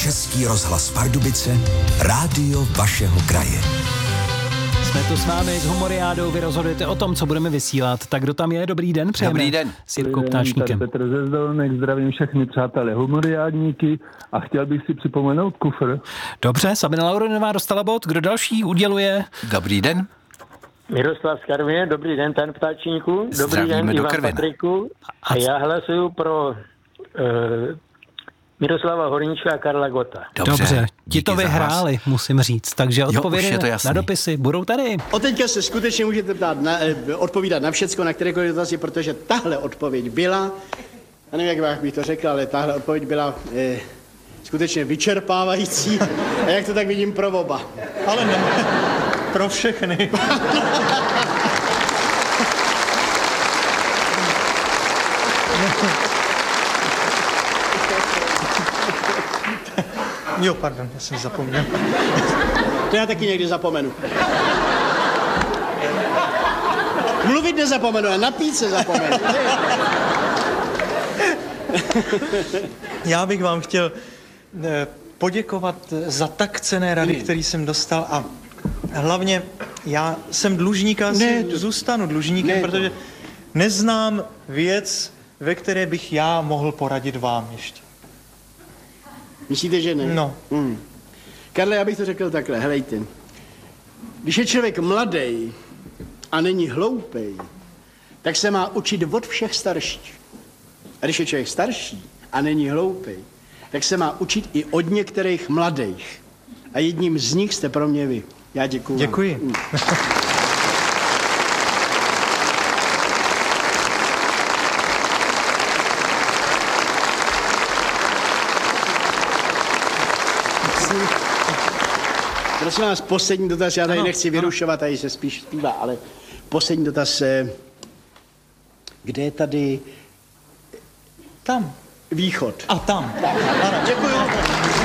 Český rozhlas Pardubice, rádio vašeho kraje. Jsme tu s vámi s Humoriádou, vy rozhodujete o tom, co budeme vysílat. Tak kdo tam je? Dobrý den, přejeme. Dobrý den. S Jirkou Ptáčníkem. Petr ze Zdolenek, zdravím všechny přátelé humoriádníky a chtěl bych si připomenout kufr. Dobře, Sabina Laurinová dostala bod. Kdo další uděluje? Dobrý den. Miroslav z Karvině, dobrý den, pan Ptáčníku. Dobrý den, Ivan Patriku. A já hlasuju pro Miroslava Horníčka a Karla Gota. Dobře. Ti to vyhráli, musím říct. Takže odpovědi na dopisy budou tady. Od teďka se skutečně můžete odpovídat na všecko, na kterékoliv dotazy, protože tahle odpověď byla, já nevím, jak bych to řekl, ale tahle odpověď byla skutečně vyčerpávající. A jak to tak vidím pro oba. Ale ne, pro všechny. Jo, pardon, já jsem zapomněl. To já taky někdy zapomenu. Mluvit nezapomenu, a napít se zapomenu. Já bych vám chtěl poděkovat za tak cenné rady, který jsem dostal a hlavně já jsem dlužník a zůstanu dlužníkem, protože neznám věc, ve které bych já mohl poradit vám ještě. Myslíte, že ne? No. Karle, já bych to řekl takhle, helejte. Když je člověk mladý a není hloupej, tak se má učit od všech starších. A když je člověk starší a není hloupej, tak se má učit i od některých mladých. A jedním z nich jste pro mě vy. Já děkuju. Děkuji. Prosím vás, poslední dotaz, já tady nechci vyrušovat, tady se spíš zpívá, ale poslední dotaz, kde je tady... Tam. Východ. A tam. Ano, děkuju.